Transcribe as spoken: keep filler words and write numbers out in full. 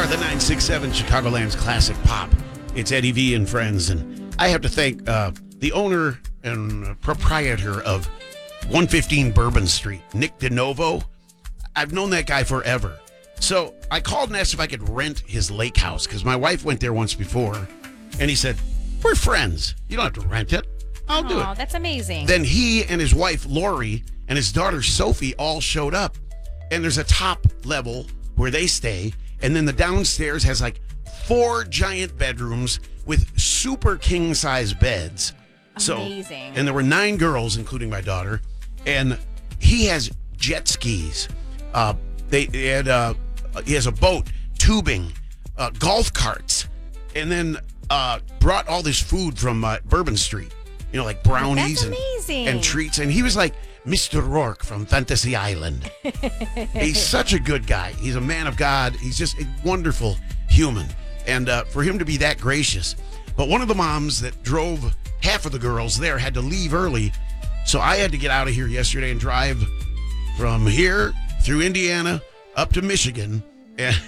are the nine six seven Chicagoland's classic pop. It's Eddie V and friends, and I have to thank uh, the owner and proprietor of one fifteen Bourbon Street, Nick DeNovo. I've known that guy forever. So I called and asked if I could rent his lake house because my wife went there once before, and he said, "We're friends. You don't have to rent it. I'll do it." Oh, that's amazing. Then he and his wife, Lori, and his daughter, Sophie, all showed up. And there's a top level where they stay. And then the downstairs has like four giant bedrooms with super king-size beds. Amazing. So, and there were nine girls, including my daughter. And he has jet skis. Uh, they, they had, uh, he has a boat, tubing, uh, golf carts. And then uh, brought all this food from uh, Bourbon Street. You know, like brownies and, and treats. And he was like Mister Rourke from Fantasy Island. He's such a good guy. He's a man of God. He's just a wonderful human. And uh, for him to be that gracious. But one of the moms that drove half of the girls there had to leave early. So I had to get out of here yesterday and drive from here through Indiana up to Michigan. And